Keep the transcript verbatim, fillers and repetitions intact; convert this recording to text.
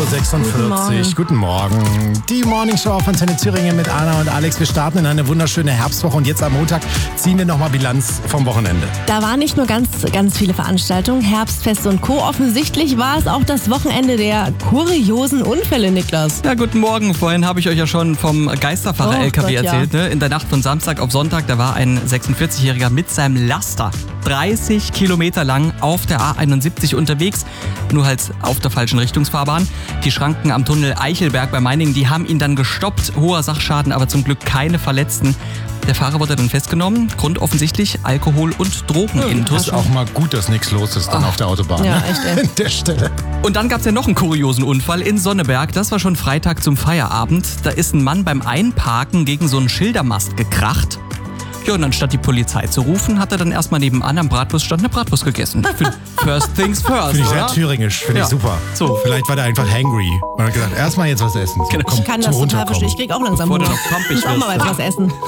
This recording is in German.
sechsundvierzig. Guten Morgen. Guten Morgen. Die Morningshow auf Antenne Thüringen mit Anna und Alex. Wir starten in eine wunderschöne Herbstwoche und jetzt am Montag ziehen wir nochmal Bilanz vom Wochenende. Da waren nicht nur ganz, ganz viele Veranstaltungen, Herbstfeste und Co. Offensichtlich war es auch das Wochenende der kuriosen Unfälle, Niklas. Ja, guten Morgen. Vorhin habe ich euch ja schon vom Geisterfahrer-L K W Oh Gott, erzählt. ja. Ne? In der Nacht von Samstag auf Sonntag, da war ein sechsundvierzigjähriger mit seinem Laster dreißig Kilometer lang auf der A einundsiebzig unterwegs, nur halt auf der falschen Richtungsfahrbahn. Die Schranken am Tunnel Eichelberg bei Meiningen, die haben ihn dann gestoppt. Hoher Sachschaden, aber zum Glück keine Verletzten. Der Fahrer wurde dann festgenommen. Grund offensichtlich Alkohol- und Drogenintus. Ist auch mal gut, dass nichts los ist dann Ach. auf der Autobahn. Ja, ne? echt, ey. An der Stelle. Und dann gab es ja noch einen kuriosen Unfall in Sonneberg. Das war schon Freitag zum Feierabend. Da ist ein Mann beim Einparken gegen so einen Schildermast gekracht. Ja, und anstatt die Polizei zu rufen, hat er dann erstmal nebenan am Bratwurststand eine Bratwurst gegessen. First things first, Finde ich sehr oder? thüringisch, finde Ja. ich super. So. Vielleicht war der einfach hangry und hat gesagt, erstmal jetzt was essen. So, Genau. komm, Ich kann zum das total Runterkommen. verstehen. Ich krieg auch langsam Bevor du Hunger. noch pampig Ich muss auch mal wirst. was essen.